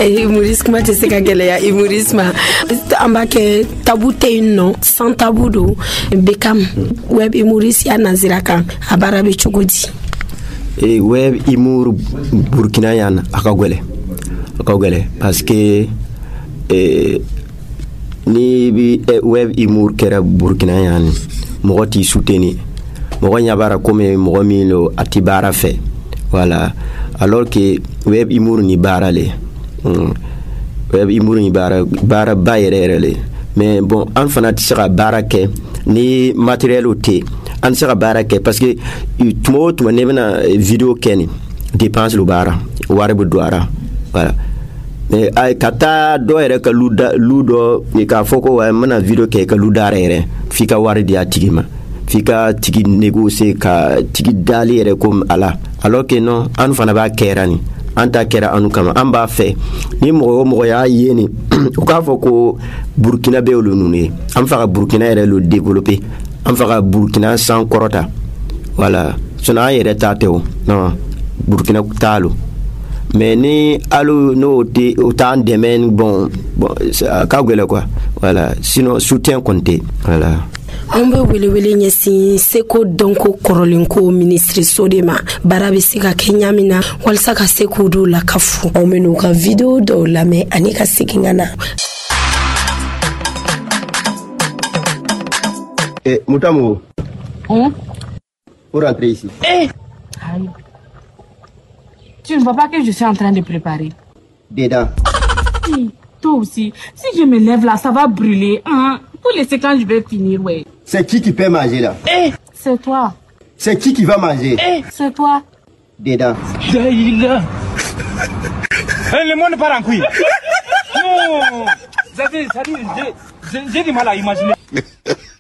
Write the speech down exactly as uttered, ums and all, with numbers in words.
Humorisme kuma tɛ se ka gɛlɛya humorisme an b'a kɛ tabu tɛ yen nɔ sans tabu don Beckham web humoriste ya nazira kan a baara bɛ cogo di? E web humour Burkina yan a ka gɛlɛn a ka gɛlɛn parce que e ni bi web humour kɛra Burkina yan mɔgɔ t'i soutenir mɔgɔ ɲa baara comme mɔgɔ min lo a ti baara fɛ voilà alors que web humour ni baara le mm. web humour ni baara baara ba yɛrɛ yɛrɛ le mais bon an fana ti se ka baara kɛ ni matériel o te an se ka baara kɛ parce que tuma o tuma ne bɛna vidéo kɛ ni dépense lo baara wari bɛ don ara voilà mais ay ka taa dɔ yɛrɛ ka lu dɔ k'a fɔ ko n bɛna vidéo kɛ ka lu dara yɛrɛ f'i ka wari di a tigi ma f'i ka tigi négocier ka tigi dali yɛrɛ comme ala alors que non an fana b'a kɛra ni an ta kɛra anu kama an b'a fɛ ni mɔgɔ o mɔgɔ y'a ye ni u k'a fɔ ko Burkina bɛ olu ninnu ye an fɛ ka Burkina yɛrɛ lo développer an fɛ ka Burkina san kɔrɔta voilà sinon an yɛrɛ ta tɛ o non Burkina t'a lo mais ni alu no te o t'an dɛmɛ bon bon ka gɛlɛn quoi voilà sinon soutien compté voilà. An bɛ welewele ɲɛsin seko dɔnko kɔrɔlenko ministre de ma baara bɛ se ka kɛ ɲa min na walasa ka se k'u dɔw lakafu anw bɛ n'u ka video dɔw lamɛn ani ka segin ka na. Eh, Moutamo. Hum? Pour rentrer ici. Eh! Aïe. Tu ne vois pas que je suis en train de préparer? Dedans. Oui, toi aussi. Si je me lève là, ça va brûler. Hein? Pour laisser quand je vais finir, ouais. C'est qui qui peut manger là? Eh! C'est toi. C'est qui qui va manger? Eh! C'est toi. Dedans. Daïla. Le monde part en couille. Non! J'ai du mal à imaginer.